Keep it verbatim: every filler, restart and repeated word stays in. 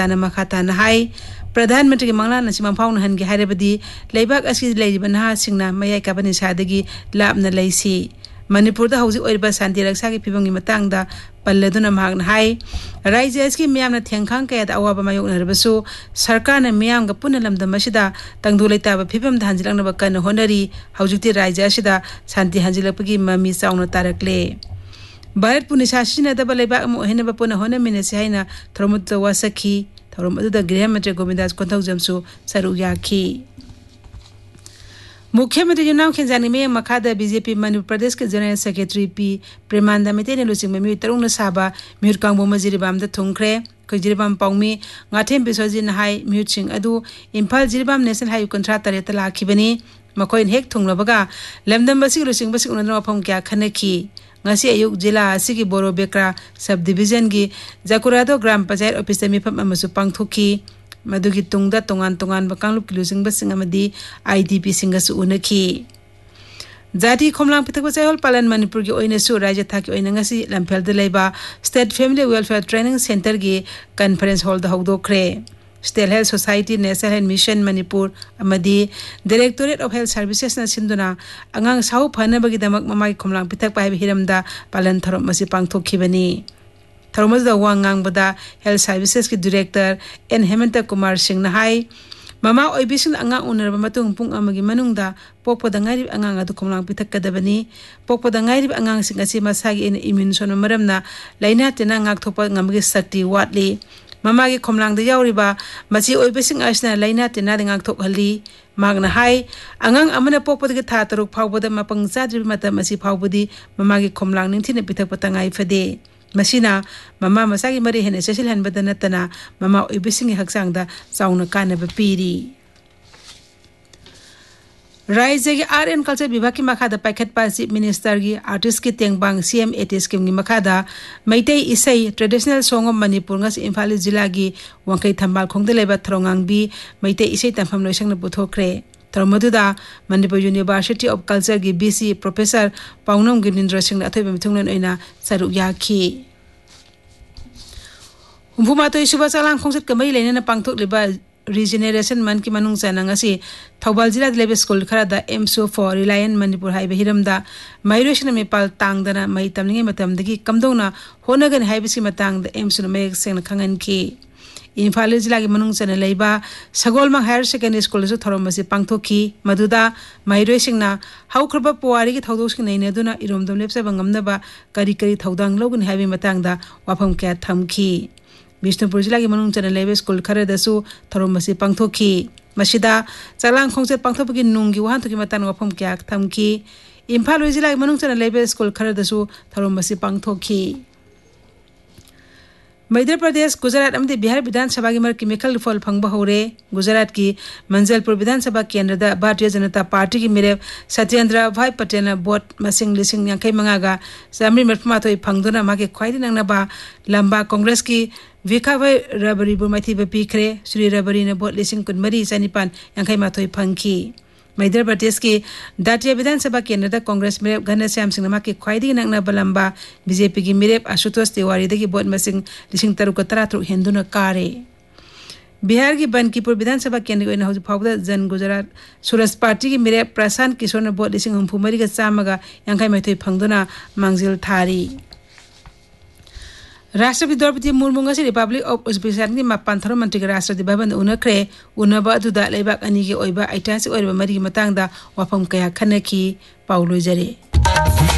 ताना मखा ताना हाई प्रधानमंत्री की मंगला नसी मफाउन हन की हाइरेबदी लेबाक असि लेरिबा नहा सिंगना मयाई काबनी सादगी लापना लैसी मणिपुर दा हौजी ओइबा शांति रक्षा की फिबंगी मतंगदा पल्लेदुना मागना हाई राज्य असकी मियामना थेंखांग कयाद अवाबा मायोगनरबसु सरकार ने मियामगा पुना लमदम मसिदा तंगदु लेताबा फिबम धांजिलंगनबा कन होनरी हौजिति राज्य असिदा शांति हांजिलपगी ममी चाउना तारकले भारत पुनि शासिनदबा लेबा अमु हेनबा पुना होनमिनसे हाइना थरमुत वासखी थरम अदुदा गृह मंत्री गोविंदास कोंथौजमसु सरु याखी मुख्यमंत्री युनाम खेंजानी में मखादा बीजेपी मणिपुर प्रदेश के जनरल सेक्रेटरी पी प्रेमानंद मेते ने लुसिंग में मी तरुंग साबा mute कांगबो मजिरिबाम the थुंखरे खजिरिबाम पाउमी ngathem bisoji nahai mute सिंग अदु इम्फाल जिरिबाम नेशनल हाईवे कंट्रा तरेत लाखिबनी मखोइन हेक थुंगलबगा लमदम बसी लुसिंग बसी उनन मफम क्या खनखी ngasi ayuk jila asigi boro bekra sub division की जाकुरादो ग्राम पंचायत ऑफिस में मिफम अमसु पांगथोखी मधुगी तुंगदा तोंगान तोंगान बकांगलुप किलुसिंग बसिंग अमदी आईडीपी सिंगसु उनखी जाति खोमलांग पिथक चाइहोल पालन मणिपुर की ओइनसु राज्य थाकी ओइनंगसी लंफेलद लेबा state family welfare training centre की conference hall the हौदोखरे state health society national health mission Manipur अमदी directorate of health services न सिंदुना अंगांग साहु फनबगी दमक ममाई खोमलांग पिथक पाइब हिरमदा पालन थरम मसी पांगथोखिबनी थरमजदा वांगांग बदा हेल्थ सर्विसेस की डायरेक्टर एन हेमंत कुमार सिंह नहाई ममा ओइबिसिन अंगा उनरबा मतुंग पुंग अमगी मनुंगदा पोकपदा ngairi angang adu khomlang pitak kadabani पोकपदा ngairi angang sing asi masagi in immune sono maramna laina tena ngak thopa ngamgi sakti watli mama gi khomlang da yauriba machi oibising asna laina tena ngak thok hali magna hai angang amana पोकपदा gi tha taruk phawbada mapang chadri mata masi phawbudi mama gi khomlang ningthine pitak patangai fade Masina mama मसागी मरी हेने Cecil हनबद नतना mama ओइबिसिंग हक्सांगदा Chowna कानब पीरी राज्य के art and culture विभाग की मखादा पाइखत Pasi minister की artist की तेंगबांग CM eighty scheme की मखादा मैतै इसै traditional song of Manipur ngasi Imphal जिला की वंकै थंबाल खोंगद लेबा थरोंगांगबी मैतै इसै तंफम लोइसंगना पुथोखरे तरमदुदा मणिपुर यूनिवर्सिटी ऑफ कल्चर की बीसी प्रोफेसर पाउनम गिरिंद्र सिंह अथोइबा मिथुंगलन ओइना सरुक याखी हुमफुमातोइ सुबा चालांग खोंसत कमै लेना पांगथोक लेबा रिजेनरेशन मन की मनुंग चनंगसी थौबाल जिला लेबे school खरादा एमसो for reliance Manipur highway हिरमदा माइरेशन में पाल तांगदना मै तमनिगे मतमदगी कमदोना होनगन हाइबेसी मतंग एमसो में सेंग खंगन की इम्फाल जिला की मनुंग चन लेबा सगोलमा हायर सेकेंडरी स्कूल सु थरोमसी पांगथोखी मधुदा माइरेसिंगना हाउखरबा पुवारी की थौदोसकी नैनेदुना इरोमदम लेपसबा ngamnaba करी करी थौदांग लोगन हाइबे मतंगदा वाफम क्या थमखी बिष्णुपुर जिला की मनुंग चन लेबे स्कूल खरदसु थरोमसी पांगथोखी मसिदा चालांग खोंसे पांगथोपगी नुंगी वहांतुकी मतन वाफम क्या थमखी इम्फाल जिला की मनुंग चन लेबे स्कूल खरदसु थरोमसी पांगथोखी मध्य प्रदेश गुजरात अमदी बिहार विधानसभा की मरकी मिखल फल फंगबा होरे गुजरात की मंजलपुर विधानसभा केंद्र दा भारतीय जनता पार्टी की मिरेप सत्येंद्र भाई पटेल बोट मसिंग लिसिंग यांखै मंगागा सामरी मरफमाथोय फंगदुना माके ख्वाइदि नंगनाबा लंबा कांग्रेस की विखावै रबरी बुमाथि बपीखरे श्री रबरी ने बोट लिसिंग कुनमरी चनिपान यांखै माथोय फंगखी मध्य प्रदेश की दाटिया विधानसभा केंद्र दा कांग्रेस मिरेप घनश्याम सिंह नमा के ख्वाइदि नंगना बलंबा बीजेपी की मिरेप आशुतोष तिवारी दगी बोट मसिंग लिसिंग तरुक तरातरु हेंदुना कारे बिहार की बनकीपुर विधानसभा केंद्र ओइना हौज फावदा जन गुजरात सुरज पार्टी की मिरेप प्रशांत किशोर ने बोट लिसिंग हुमफुमरी का चामगा यांखै मैथोय फंगदुना मांगजिल थारी राष्ट्रपति Draupadi Murmu ngasi Republic of Uzbekistan की मपान थरो मंत्री के राष्ट्रपति भवन उनखरे उनबा अदुदा लेबाक अनि के ओइबा ऐतिहासिक ओइबा मरी मतंगदा वाफम कया खनखी पाउलो जरे।